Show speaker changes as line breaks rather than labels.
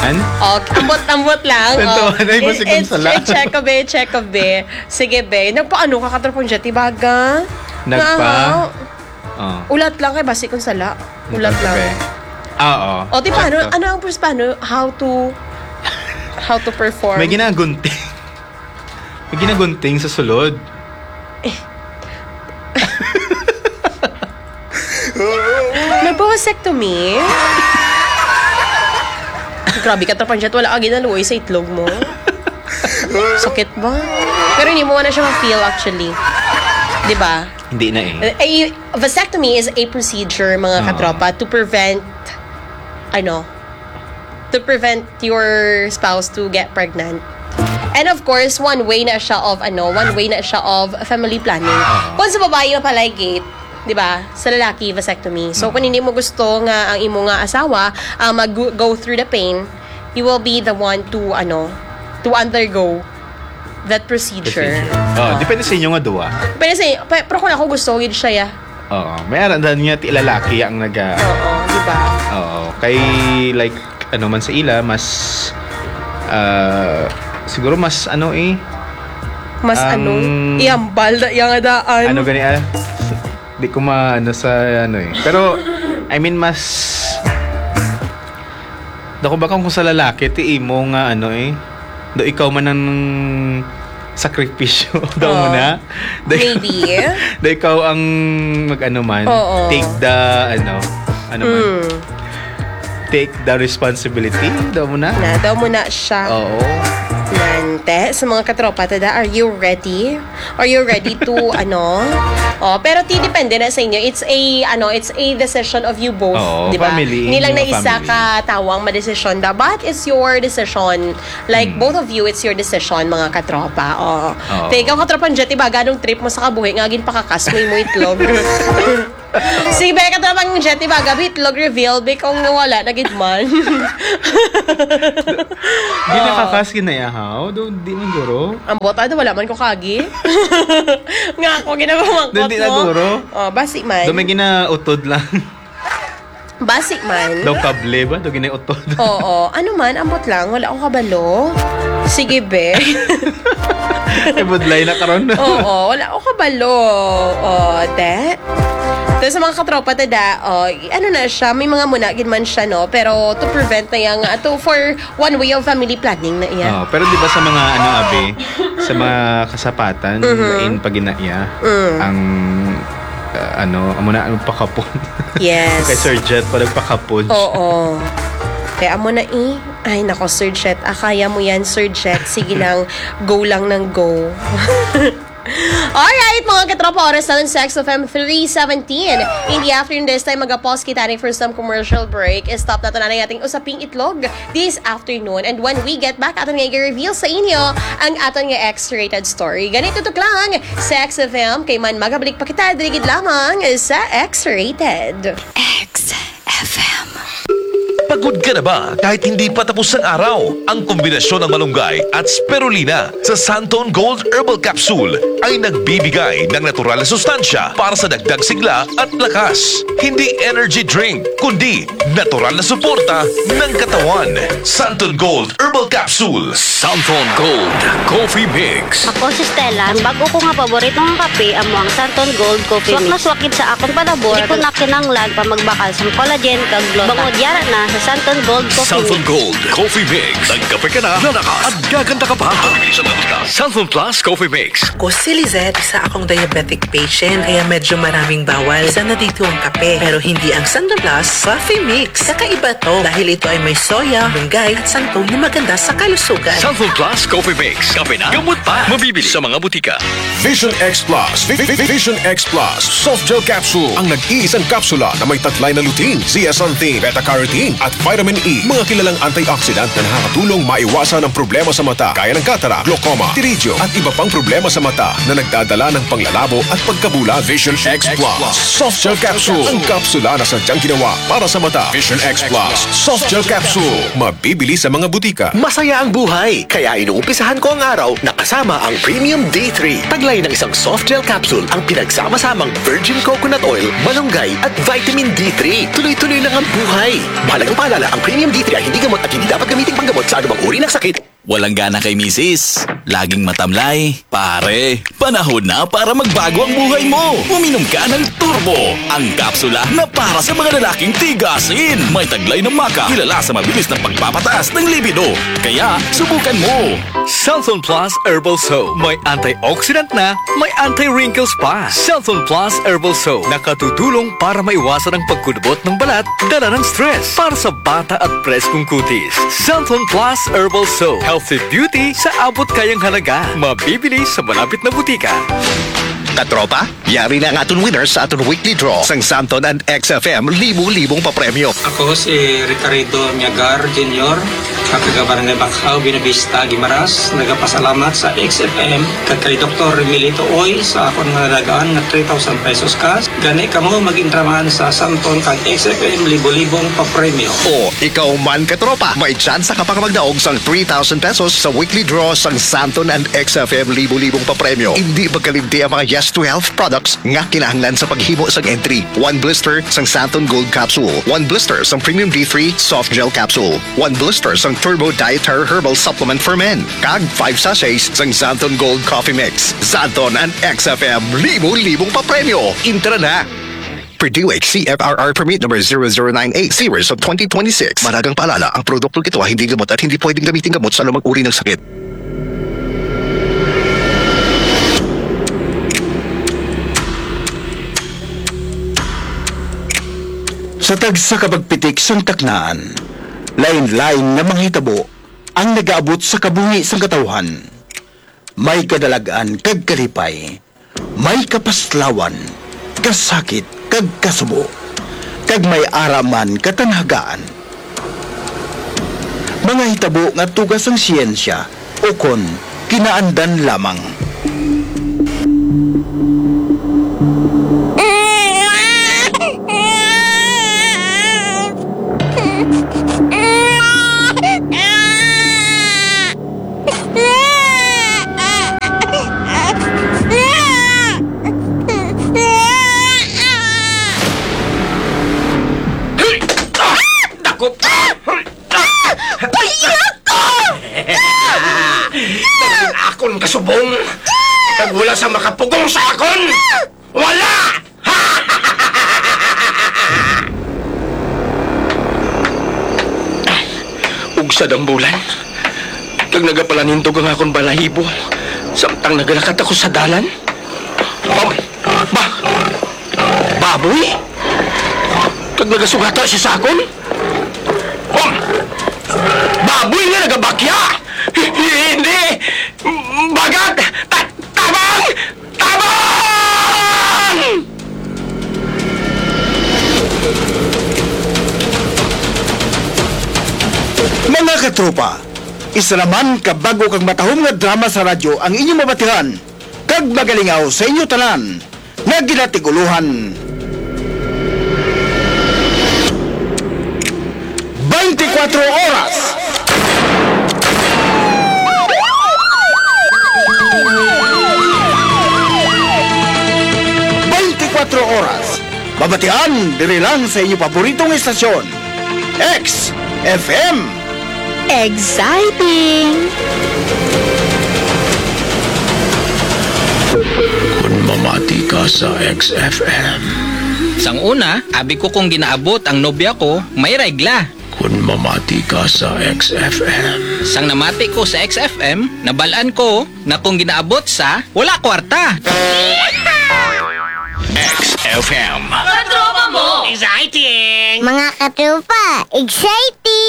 Ambot lang.
Ay, masig kong sala.
Check ko, be. Sige, be. Nagpaano ka katropong jet, ibaga? Ulat lang kay basi kong sala. Ulat lang.
Oo.
O, di paano? Ano ang paano? How to perform?
May ginagunting. May ginagunting sa sulod.
Nagpa-vasectomy? Grabe ka trapan dyan. Wala ka ginaluoy sa itlog mo. Sakit ba? Pero hindi mo na siya ma-feel actually. Diba?
Hindi na eh.
Vasectomy is a procedure, mga katropa, to prevent your spouse to get pregnant. And of course, one way na siya of family planning. Kung sa babae mapalagate, 'di ba? Sa lalaki vasectomy. So kung hindi mo gusto nga ang imo nga asawa mag-go through the pain, you will be the one to undergo that procedure.
Depende sa inyo nga duwa.
Pero kung ako gusto gid siya ya.
May arandan niya ti lalaki ang naga.
Di ba?
Kay like man sa ila mas siguro mas
mas iambal da yang adaan.
Gani di ko sa pero I mean mas dako ba kung sa lalaki ti imo nga do ikaw man ang sakripisyo daw mo na.
Maybe.
Do ikaw ang man take the take the responsibility daw mo na.
Daw mo na siya.
Oo.
Nante, sa mga katropa, are you ready? Are you ready to pero depende na sa inyo. It's a decision of you both, di ba? Hindi lang na isa ka tawang ma-decision da. But it's your decision. Like both of you, it's your decision, mga katropa. Ikaw katropa jet, iba ganong trip mo sa kabuhi, ngagin pakakas mo itlog. Si Becca tapang jet, iba gabi itlog reveal, kung nawala, nagidman.
Di nakakas kinayahaw? Di man guro?
Ang bota, wala man ko kagi. Nga ako, ginabamang kot mo.
Di na guro?
Basic man.
May ginautod lang.
Basic man.
Daw kable ba? Daw ginautod.
Oo. Ano man, ambot lang. Wala akong kabalo. Sige, be.
Budlay na karon.
Oo. Wala akong kabalo. Te. So, sa mga katropa na siya, may mga munagin man siya, no? Pero to prevent na yan, for one way of family planning na iya.
Pero di ba sa mga sa mga kasapatan, in paginaya, ang amo na ang pakapon.
Yes.
Kay Sir Jet pa nagpakapon.
Oo. Kaya amo na ay nako Sir Jet, kaya mo yan Sir Jet. Sige lang, go lang ng go. Alright, mga katropa, oras na ng Sex FM 3:17. In the afternoon this time, mag-pause kita for some commercial break. Stop na ito na ating usaping itlog this afternoon. And when we get back, aton nga i-reveal sa inyo ang aton nga X-rated story. Ganito ito lang, Sex FM, kay man magabalik pa kita, dirigid lamang sa X-rated.
X-FM. Pagod ka na ba kahit hindi pa tapos ang araw? Ang kombinasyon ng malunggay at spirulina sa Santon Gold Herbal Capsule ay nagbibigay ng natural na sustansya para sa dagdag sigla at lakas. Hindi energy drink, kundi natural na suporta ng katawan. Santon Gold Herbal Capsule. Santon Gold Coffee Mix.
Ako si Stella. Ang bago ko nga paboritong kape amo ang Santon Gold Coffee Mix. Swak na swakid sa akong panabor. Di ko na kinanglan pa magbakal sa collagen kag glota. Bangod yara na sa Santon Gold Coffee
Santon
Mix.
Gold Coffee Mix. Nagkape ka na, lalakas at gaganda ka pa. Santon Plus Coffee Mix.
Ako si Lizette, isa akong diabetic patient, kaya medyo maraming bawal. Isa na dito ang kape, pero hindi ang Santon Plus Coffee Mix. Kakaiba to dahil ito ay may soya, malunggay at santol na maganda sa kalusugan.
Santon Plus Coffee Mix. Kape na, gamot pa. Mabibili sa mga butika.
Vision X Plus. Vision X Plus. Soft gel capsule. Ang nag-iisang kapsula na may tatlay na lutein, zeaxanthin, beta-carotene at vitamin E. Mga kilalang antioxidant na nakakatulong maiwasan ang problema sa mata gaya ng cataract, glaucoma, pterygium at iba pang problema sa mata na nagdadala ng panglalabo at pagkabula. Vision X Plus. Soft gel capsule. Ang kapsula na sadyang ginawa para sa mata. Vision X Plus. Soft gel capsule. Mabibili sa mga butika.
Masaya ang buhay, kaya inuumpisahan ko ang araw na kasama ang Premium D3. Taglay ng isang soft gel capsule ang pinagsama-samang virgin coconut oil, malunggay at vitamin D3. Tuloy-tuloy lang ang buhay. Mahalagang paalala, ang Premium D3 ay hindi gamot at hindi dapat gamitin gamot sa anumang uri ng sakit.
Walang gana kay misis. Laging matamlay. Pare, panahon na para magbago ang buhay mo. Uminom ka ng Turbo, ang kapsula na para sa mga lalaking tigasin. May taglay ng maka, kilala sa mabilis na pagpapataas ng libido. Kaya, subukan mo.
Santon Plus Herbal Soap. May antioxidant na, may anti-wrinkles pa. Santon Plus Herbal Soap. Nakatutulong para maiwasan ang pagkulubot ng balat, dala ng stress. Para sa bata at preskong kutis. Santon Plus Herbal Soap. Healthy beauty sa abot kayang halaga. Mabibili sa malapit na butika.
Katropa, yari na ang aton winners sa aton weekly draw sang Santon and XFM libu-libong papremyo.
Ako si Ricardo Miagar Jr., kakagabarangay Bakhaw, Binavista, Guimaras. Nagapasalamat sa XFM kag kay Dr. Emilito Oy sa akong nadagaan nga 3,000 pesos cash. Gani kamo mag-intraman sa Santon kag XFM libu-libong papremyo.
O, ikaw man katropa, may chance ka pang magdaog sang 3,000 pesos sa weekly draw sang Santon and XFM libu-libong papremyo. Hindi magkalimti ang mga Yes to Health products nga kinahanglan sa paghimo sang entry. 1 blister sang Santon Gold Capsule, 1 blister sang Premium D3 Soft Gel Capsule, 1 blister sang Turbo Dietary Herbal Supplement for Men, kag 5 sachets sang Santon Gold Coffee Mix. Santon and XFM libu-libong papremyo. Intra na! Purdue CFRR Permit number 0098 series of 2026. Maragang paalala, ang produktong ito ay hindi gamot at hindi pwedeng gamitin gamot sa anumang uri ng sakit.
Sa tagsa kapagpitik sang taknaan, lain-lain na mga hitabo ang nagaabot sa kabuhi sang katawhan. May kadalagan kag kalipay, may kapaslawan, kasakit kag kasubo, kag may araman katanhagaan. Mga hitabo nga tugas ang siyensya o kon kinaandan lamang.
Akon kasubong, kag wala sa makapugong sa akon. Wala! Ugsa ang bulan, kag nagapalanindog ang akon balahibo, samtang nagalakat ako sa dalan. Baboy? Kag nagasugata siya sa akon? Baboy nga nagabakya! Hindi! Bagat! Tabang! Tabang!
Mga katropa, isa naman kabago kag matahom nga drama sa radyo ang inyong mabatihan kag magalingaw sa inyo tanan nga ginatiguluhan. 24 oras! Oras. Babatian, diri lang sa inyong paboritong estasyon. XFM.
Exciting!
Kung mamati ka sa XFM.
Sang una, abi ko kung ginaabot ang nobya ko, may regla.
Kung mamati ka sa XFM.
Sang namati ko sa XFM, nabalaan ko na kung ginaabot sa wala kwarta.
XFM.
Katropa mo! Exciting!
Mga katropa, exciting!